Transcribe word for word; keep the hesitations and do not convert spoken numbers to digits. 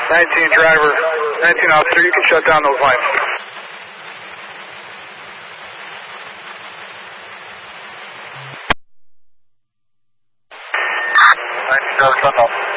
nineteen driver, nineteen officer, you can shut down those lines. nineteen driver, shut down.